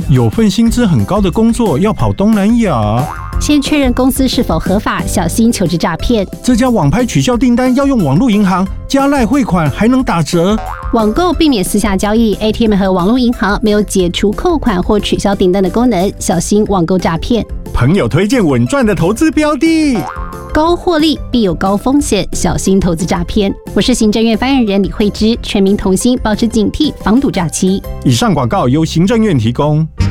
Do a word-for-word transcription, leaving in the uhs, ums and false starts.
有份薪资很高的工作要跑东南亚。 先确认公司是否合法，小心求职诈骗。 这家网拍取消订单要用网络银行，加赖汇款还能打折。 网购避免私下交易 ，A T M 和网络银行没有解除扣款或取消订单的功能，小心网购诈骗。 朋友推荐稳赚的投资标的， 高获利必有高风险，小心投资诈骗。我是行政院发言人李慧芝，全民同心，保持警惕，防堵诈欺。 以上广告由行政院提供。